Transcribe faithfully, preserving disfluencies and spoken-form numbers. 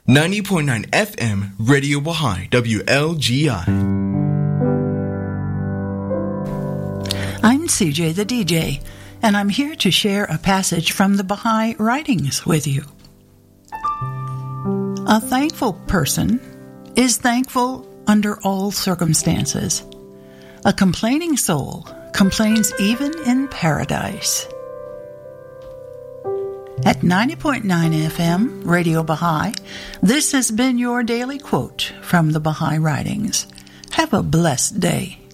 ninety point nine F M, Radio Baha'i, W L G I. I'm C J the D J, and I'm here to share a passage from the Baha'i writings with you. A thankful person is thankful under all circumstances. A complaining soul complains even in paradise. At ninety point nine F M, Radio Baha'i, this has been your daily quote from the Baha'i writings. Have a blessed day.